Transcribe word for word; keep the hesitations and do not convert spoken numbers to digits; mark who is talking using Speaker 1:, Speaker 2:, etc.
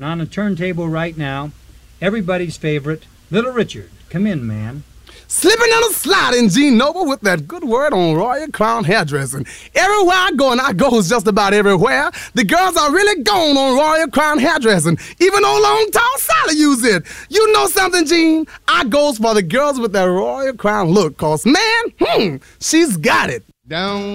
Speaker 1: on the turntable right now, everybody's favorite, Little Richard. Come in, man.
Speaker 2: Slipping and a sliding, Gene Noble, with that good word on Royal Crown hairdressing. Everywhere I go, and I go is just about everywhere, the girls are really gone on Royal Crown hairdressing. Even old Long Tall Sally use it. You know something, Gene? I goes for the girls with that Royal Crown look, cause man, hmm, she's got it.
Speaker 3: Down